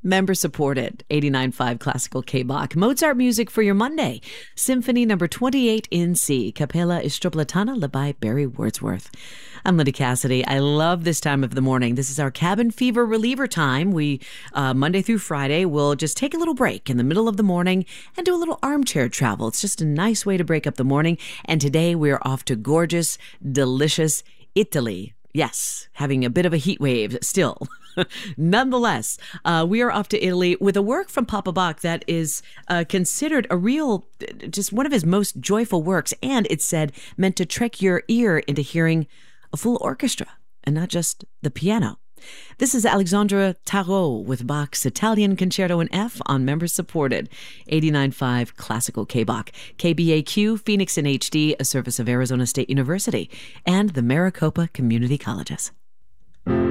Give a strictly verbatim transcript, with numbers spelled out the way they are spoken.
Member supported, eighty-nine point five Classical K-Bach. Mozart music for your Monday. Symphony number twenty-eight in C. Capella Istroplatana led by Barry Wordsworth. I'm Linda Cassidy. I love this time of the morning. This is our cabin fever reliever time. We, uh, Monday through Friday, will just take a little break in the middle of the morning and do a little armchair travel. It's just a nice way to break up the morning. And today we're off to gorgeous, delicious Italy. Yes, having a bit of a heat wave still. Nonetheless, uh, we are off to Italy with a work from Papa Bach that is uh, considered a real, just one of his most joyful works. And it's said meant to trick your ear into hearing a full orchestra and not just the piano. This is Alexandre Tarot with Bach's Italian Concerto in F on Members Supported, eighty-nine point five Classical K-Bach, K B A Q, Phoenix in H D, a service of Arizona State University, and the Maricopa Community Colleges.